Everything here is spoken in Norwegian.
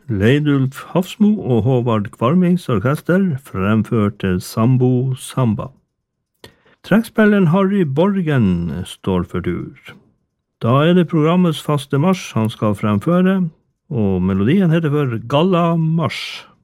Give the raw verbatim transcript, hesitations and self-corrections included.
Leidulf Hafsmo og Håvard Kvarmings orkester fremførte Sambo Samba. Trekkspilleren Harry Borgen står for tur. Da er det programmets faste marsj han skal fremføre, og melodien heter for Galla Mars.